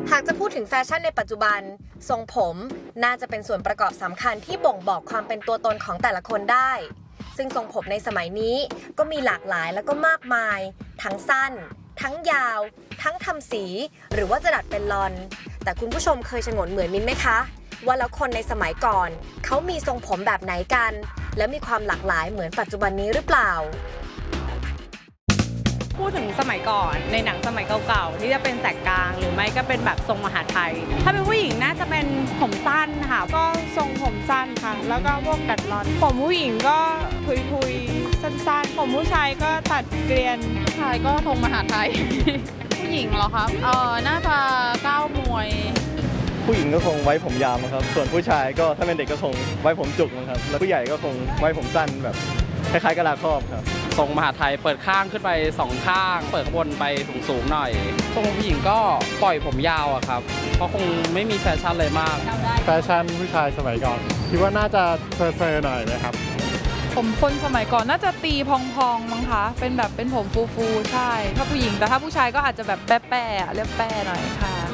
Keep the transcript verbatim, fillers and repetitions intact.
หากจะพูดถึงแฟชั่นในปัจจุบันทรงผมน่าจะเป็นส่วนประกอบสำคัญที่บ่งบอกความเป็นตัวตนของแต่ละคนได้ซึ่งทรงผมในสมัยนี้ก็มีหลากหลายแล้วก็มากมายทั้งสั้นทั้งยาวทั้งทำสีหรือว่าจะดัดเป็นลอนแต่คุณผู้ชมเคยฉงนเหมือนมิ้นไหมคะว่าแล้วคนในสมัยก่อนเขามีทรงผมแบบไหนกันและมีความหลากหลายเหมือนปัจจุบันนี้หรือเปล่าพูดถึงสมัยก่อนในหนังสมัยเก่าๆที่จะเป็นแสกกลางหรือไม่ก็เป็นแบบทรงมหาไทยถ้าเป็นผู้หญิงน่าจะเป็นผมสั้นค่ะก็ทรงผมสั้นค่ะแล้วก็พวกดัดลอนผมผู้หญิงก็ทุยๆสั้นๆผมผู้ชายก็ตัดเกลียนผู้ชายก็ทรงมหาไทย ผู้หญิงเหรอครับเออน่าจะก้าวมวยผู้หญิงก็คงไว้ผมยาวครับส่วนผู้ชายก็ถ้าเป็นเด็กก็คงไว้ผมจุกนะครับแล้วผู้ใหญ่ก็คงไว้ผมสั้นแบบคล้ายๆกะลาครอบครับทรงมหาไทยเปิดข้างขึ้นไปสองข้างเปิดข้างบนไปสูงๆหน่อยทรงผู้หญิงก็ปล่อยผมยาวอะครับเพราะคงไม่มีแฟชั่นเลยมากแฟชั่นผู้ชายสมัยก่อนคิดว่าน่าจะเซอร์ๆหน่อยนะครับผมคนสมัยก่อนน่าจะตีพองๆมั้งคะเป็นแบบเป็นผมฟูๆใช่ถ้าผู้หญิงแต่ถ้าผู้ชายก็อาจจะแบบแป๊ะๆเรียบแป๊ะหน่อยค่ะ